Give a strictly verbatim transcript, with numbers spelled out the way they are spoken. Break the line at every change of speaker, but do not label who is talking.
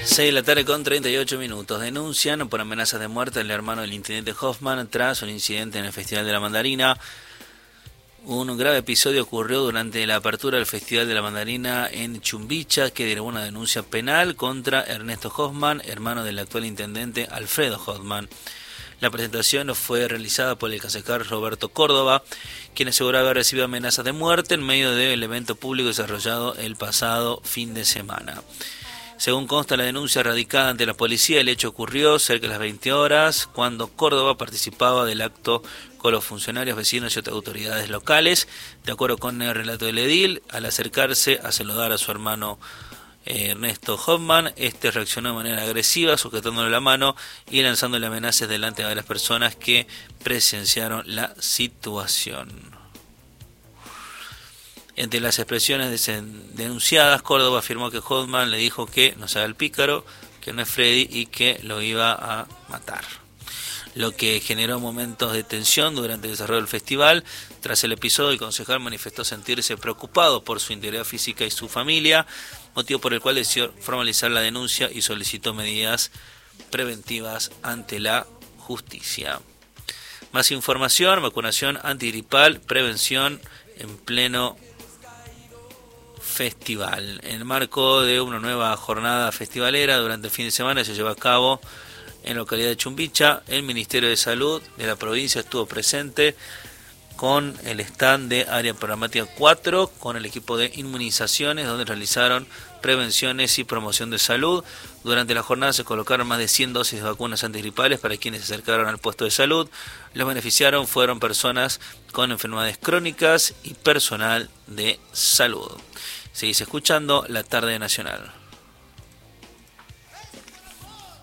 seis de la tarde con treinta y ocho minutos. Denuncian por amenazas de muerte al hermano del intendente Hoffman tras un incidente en el Festival de la Mandarina. Un grave episodio ocurrió durante la apertura del Festival de la Mandarina en Chumbicha, que derivó una denuncia penal contra Ernesto Hoffman, hermano del actual intendente Alfredo Hoffman. La presentación fue realizada por el concejal Roberto Córdoba, quien aseguró haber recibido amenazas de muerte en medio del evento público desarrollado el pasado fin de semana. Según consta la denuncia radicada ante la policía, el hecho ocurrió cerca de las veinte horas, cuando Córdoba participaba del acto con los funcionarios, vecinos y otras autoridades locales. De acuerdo con el relato del edil, al acercarse a saludar a su hermano eh, Ernesto Hoffman, este reaccionó de manera agresiva, sujetándole la mano y lanzándole amenazas delante de las personas que presenciaron la situación. Entre las expresiones denunciadas, Córdoba afirmó que Hoffman le dijo que no se haga el pícaro, que no es Freddy y que lo iba a matar, lo que generó momentos de tensión durante el desarrollo del festival. Tras el episodio, el concejal manifestó sentirse preocupado por su integridad física y su familia, motivo por el cual decidió formalizar la denuncia y solicitó medidas preventivas ante la justicia. Más información: vacunación antigripal, prevención en pleno festival. En el marco de una nueva jornada festivalera durante el fin de semana se lleva a cabo en la localidad de Chumbicha. El Ministerio de Salud de la provincia estuvo presente con el stand de Área Programática cuatro, con el equipo de inmunizaciones, donde realizaron prevenciones y promoción de salud. Durante la jornada se colocaron más de cien dosis de vacunas antigripales para quienes se acercaron al puesto de salud. Los beneficiaron fueron personas con enfermedades crónicas y personal de salud. Seguís escuchando La Tarde Nacional.